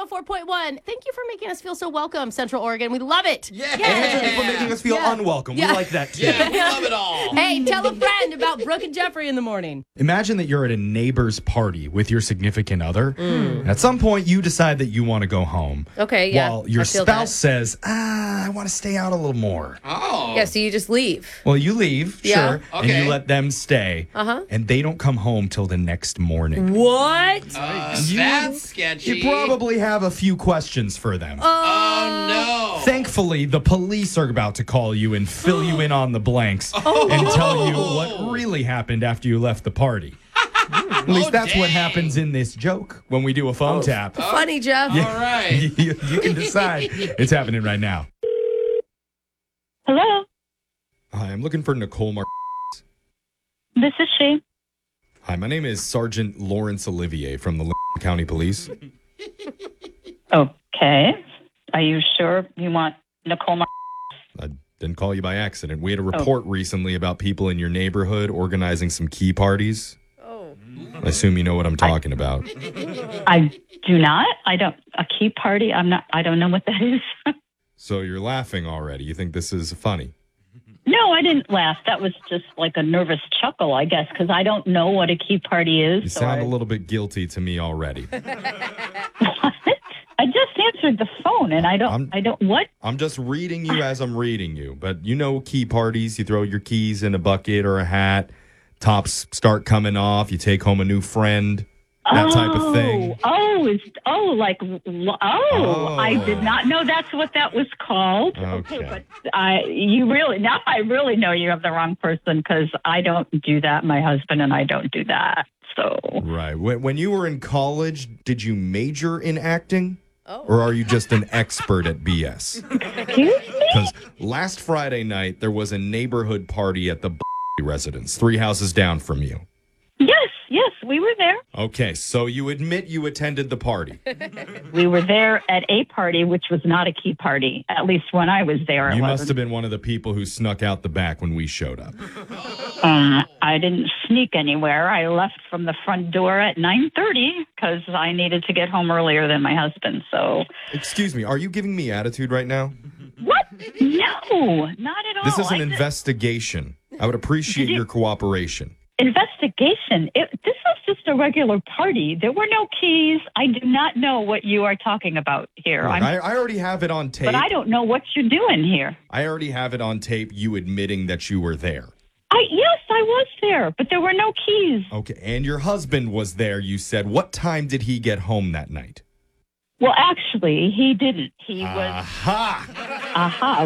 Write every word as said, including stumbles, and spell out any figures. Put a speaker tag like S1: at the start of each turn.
S1: oh four point one. Thank you for making us feel so welcome, Central Oregon. We love it.
S2: Yeah.
S3: And for making us feel
S1: Yeah.
S3: unwelcome.
S1: Yeah.
S3: We like that, too.
S2: Yeah, we love it all.
S1: Hey, tell a friend about Brooke and Jeffrey in the morning.
S3: Imagine that you're at a neighbor's party with your significant other. Mm. At some point, you decide that you want to go home.
S1: Okay, yeah.
S3: While your
S1: I feel
S3: spouse
S1: that.
S3: says, ah, I want to stay out a little more.
S2: Oh.
S1: Yeah, so you just leave.
S3: Well, you leave,
S1: Yeah.
S3: sure, and
S2: Okay.
S3: you let them stay.
S1: Uh-huh.
S3: And they don't come home till the next morning.
S1: What?
S2: Uh,
S3: You-
S2: that's sketchy.
S3: You probably have a few questions for them.
S2: Oh, no.
S3: Thankfully, the police are about to call you and fill you in on the blanks
S1: Oh.
S3: and tell you what really happened after you left the party. At least
S2: Oh,
S3: that's what
S2: dang.
S3: happens in this joke when we do a phone tap.
S1: Funny, Jeff.
S2: All right.
S3: you, you can decide. It's happening right now.
S4: Hello,
S3: Hi, I'm looking for Nicole Mar.
S4: this is she.
S3: Hi, my name is Sergeant Lawrence Olivier from the Lincoln County Police.
S4: Okay. Are you sure you want Nicole Mar-
S3: I didn't call you by accident. We had a report recently about people in your neighborhood organizing some key parties.
S1: Oh.
S3: I assume you know what I'm talking about.
S4: I do not. I don't. A key party? I'm not. I don't know what that is.
S3: So you're laughing already. You think this is funny?
S4: No, I didn't laugh. That was just like a nervous chuckle, I guess, because I don't know what a key party is.
S3: You
S4: so
S3: sound
S4: I,
S3: a little bit guilty to me already.
S4: I just answered the phone, and I don't.
S3: I'm-
S4: I don't. What?
S3: I'm just reading you as I'm reading you. But you know key parties. You throw your keys in a bucket or a hat. Tops start coming off. You take home a new friend. That
S4: oh,
S3: type of thing.
S4: Oh, it's oh, like oh,
S3: Oh.
S4: I did not know that's what that was called.
S3: Okay.
S4: but I, you really now I really know you have the wrong person because I don't do that. My husband and I don't do that. So
S3: Right. When, when you were in college, did you major in acting?
S1: Oh.
S3: Or are you just an expert at B S?
S4: excuse me.
S3: Because last Friday night, there was a neighborhood party at the residence, three houses down from you.
S4: Yes, yes, we were there.
S3: Okay, so you admit you attended the party.
S4: We were there at a party, which was not a key party. At least when I was there, it
S3: You must
S4: wasn't.
S3: have been one of the people who snuck out the back when we showed up.
S4: Um, I didn't sneak anywhere. I left from the front door at nine thirty because I needed to get home earlier than my husband. So
S3: Excuse me, are you giving me attitude right now?
S4: what? No, not at all.
S3: This is an
S4: I just-
S3: investigation. I would appreciate
S4: Did you-
S3: your cooperation.
S4: investigation. It, this was just a regular party. There were no keys. I do not know what you are talking about here.
S3: Look,
S4: I'm,
S3: I, I already have it on tape.
S4: but I don't know what you're doing here.
S3: I already have it on tape, you admitting that you were there.
S4: I yes, I was there, but there were no keys.
S3: Okay, and your husband was there, you said. What time did he get home that night?
S4: Well, actually, he didn't. He was
S3: Aha!
S4: aha.